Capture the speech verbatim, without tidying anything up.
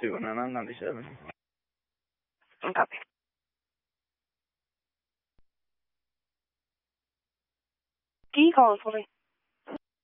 two, and then I'm ninety-seven. Copy. Can you call us for me?